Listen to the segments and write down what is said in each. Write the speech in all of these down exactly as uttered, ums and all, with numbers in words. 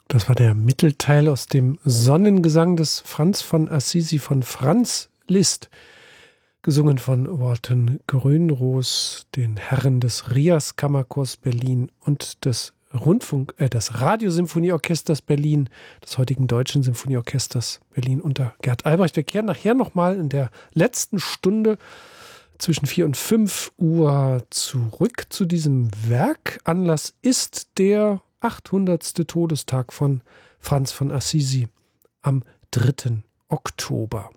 Das war der Mittelteil aus dem Sonnengesang des Franz von Assisi von Franz Liszt, gesungen von Walton Grönroos, den Herren des Rias Kammerchors Berlin und des Rundfunk, äh, des Radiosymphonieorchesters Berlin, des heutigen Deutschen Symphonieorchesters Berlin unter Gerd Albrecht. Wir kehren nachher nochmal in der letzten Stunde zwischen vier und fünf Uhr zurück zu diesem Werk. Anlass ist der achthundertste Todestag von Franz von Assisi am dritten Oktober.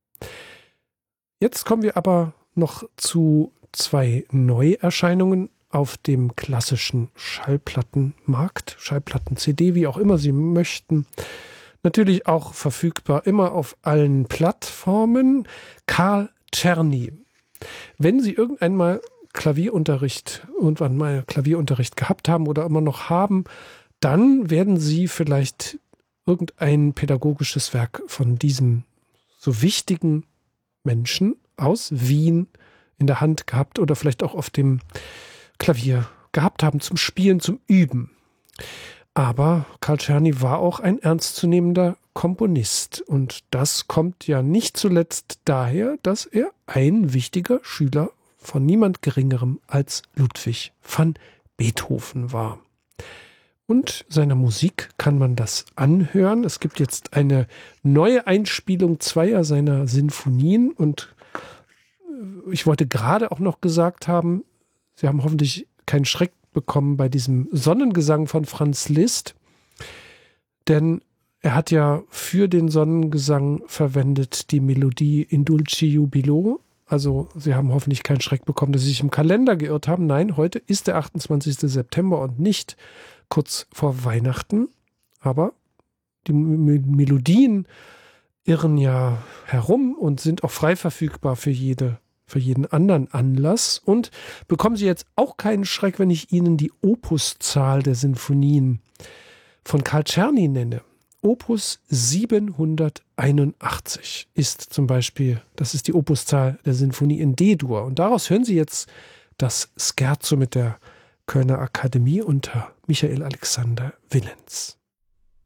Jetzt kommen wir aber noch zu zwei Neuerscheinungen auf dem klassischen Schallplattenmarkt, Schallplatten-C D, wie auch immer Sie möchten. Natürlich auch verfügbar immer auf allen Plattformen. Carl Czerny. Wenn Sie irgendwann mal Klavierunterricht, irgendwann mal Klavierunterricht gehabt haben oder immer noch haben, dann werden Sie vielleicht irgendein pädagogisches Werk von diesem so wichtigen Menschen aus Wien in der Hand gehabt oder vielleicht auch auf dem Klavier gehabt haben zum Spielen, zum Üben. Aber Carl Czerny war auch ein ernstzunehmender Komponist und das kommt ja nicht zuletzt daher, dass er ein wichtiger Schüler von niemand Geringerem als Ludwig van Beethoven war. Und seiner Musik kann man das anhören. Es gibt jetzt eine neue Einspielung zweier seiner Sinfonien und ich wollte gerade auch noch gesagt haben, Sie haben hoffentlich keinen Schreck bekommen bei diesem Sonnengesang von Franz Liszt, denn er hat ja für den Sonnengesang verwendet die Melodie In Dulci Jubilo. Also Sie haben hoffentlich keinen Schreck bekommen, dass Sie sich im Kalender geirrt haben. Nein, heute ist der achtundzwanzigste September und nicht kurz vor Weihnachten. Aber die Melodien irren ja herum und sind auch frei verfügbar für jede für jeden anderen Anlass. Und bekommen Sie jetzt auch keinen Schreck, wenn ich Ihnen die Opuszahl der Sinfonien von Carl Czerny nenne. Opus siebenhunderteinundachtzig ist zum Beispiel, das ist die Opuszahl der Sinfonie in D-Dur. Und daraus hören Sie jetzt das Scherzo mit der Kölner Akademie unter Michael Alexander Willens.